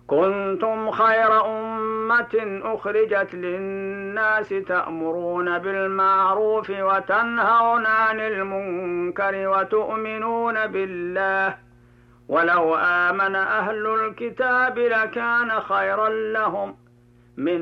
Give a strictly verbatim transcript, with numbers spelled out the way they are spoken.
كنتم خير أمة أخرجت للناس تأمرون بالمعروف وتنهون عن المنكر وتؤمنون بالله ولو آمن أهل الكتاب لكان خيرا لهم